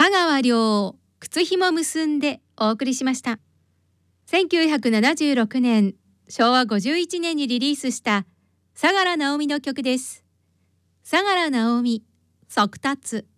佐川亮靴紐結んでお送りしました。1976年昭和51年にリリースした相良直美の曲です。相良直美速達。